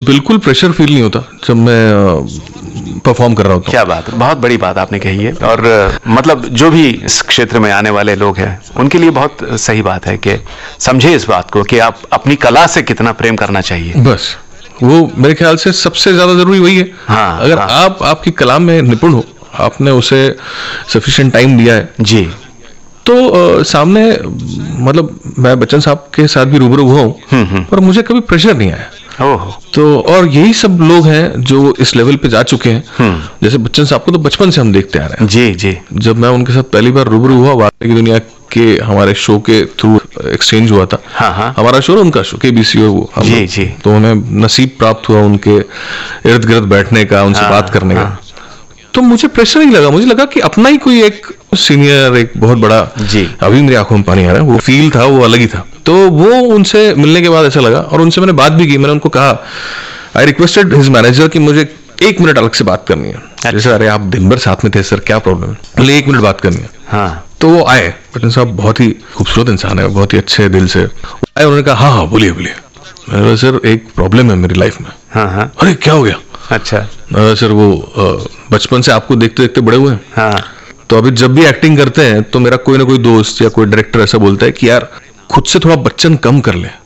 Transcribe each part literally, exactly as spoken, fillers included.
बिल्कुल pressure feel नहीं होता जब मैं परफॉर्म कर रहा होता हूँ। क्या बात है, बहुत बड़ी बात आपने कही है। और मतलब जो भी इस क्षेत्र में आने वाले लोग हैं उनके लिए बहुत सही बात है कि समझे इस बात को कि आप अपनी कला से कितना प्रेम करना चाहिए। बस वो मेरे ख्याल से सबसे ज्यादा जरूरी वही है। हाँ, अगर हाँ। आप आपकी कला में निपुण हो, आपने उसे सफिशिएंट टाइम दिया है जी, तो आ, सामने मतलब मैं बच्चन साहब के साथ भी रूबरू हुआ हूँ पर मुझे कभी प्रेशर नहीं आया। ओह, तो और यही सब लोग हैं जो इस लेवल पे जा चुके हैं। जैसे बच्चन साहब को तो बचपन से हम देखते आ रहे हैं। जी जी। जब मैं उनके साथ पहली बार रूबरू हुआ वाकई की दुनिया के हमारे शो के थ्रू एक्सचेंज हुआ था। हाँ हाँ। हमारा शो उनका शो के बी सी ओ वो हम जी लोग। जी। तो हमें नसीब प्राप्त हुआ उनके इर्द गिर्द बैठने का, उनसे हाँ, बात करने हाँ। का। तो मुझे प्रेशर नहीं लगा, मुझे लगा कि अपना ही कोई एक सीनियर, एक बहुत बड़ा, जी। अभी मेरी आंखों में पानी आ रहा है, वो फील था, वो अलग ही था। तो वो उनसे मिलने के बाद ऐसा लगा और उनसे मैंने बात भी की। मैंने उनको कहा, आई रिक्वेस्टेड हिज मैनेजर कि मुझे एक मिनट अलग से बात करनी है। जैसे अरे आप दिन भर साथ में थे सर, क्या प्रॉब्लम है, बोले एक मिनट बात करनी है। हाँ। तो वो आए, बच्चन साहब बहुत ही खूबसूरत इंसान है, बहुत ही अच्छे दिल से आए। उन्होंने कहा हाँ हाँ बोलिए बोलिए। मैंने कहा सर एक प्रॉब्लम है मेरी लाइफ में। हाँ हाँ। अरे क्या हो गया? अच्छा। मैंने कहा सर वो अ, बचपन से आपको देखते देखते बड़े हुए हैं। हाँ। तो अभी जब भी एक्टिंग करते हैं तो मेरा कोई ना कोई दोस्त या कोई डायरेक्टर ऐसा बोलता है कि यार खुद से थोड़ा बच्चन कम कर ले।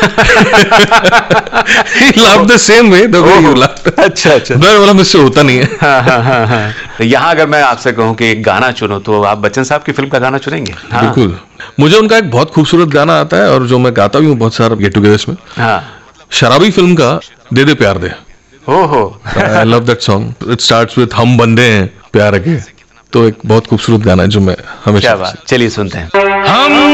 He laughed the same way the way you laughed. अच्छा अच्छा। मैं बोला मुझसे होता नहीं है। हाँ हाँ हाँ हाँ। तो यहाँ अगर मैं आपसे कहूँ कि एक गाना चुनो तो आप बच्चन साहब की फिल्म का गाना चुनेंगे? हाँ। बिल्कुल। मुझे उनका एक बहुत खूबसूरत गाना आता है और जो मैं गाता भी हूँ बहुत सारा गेट टुगेदर्स में। हाँ। शराबी फिल्म का दे दे प्यार दे। ओहो। I love that song. It starts with हम बंदे हैं प्यार के। तो एक बहुत खूबसूरत गाना है जो मैं हमेशा। क्या बात, चलिए सुनते हैं। हम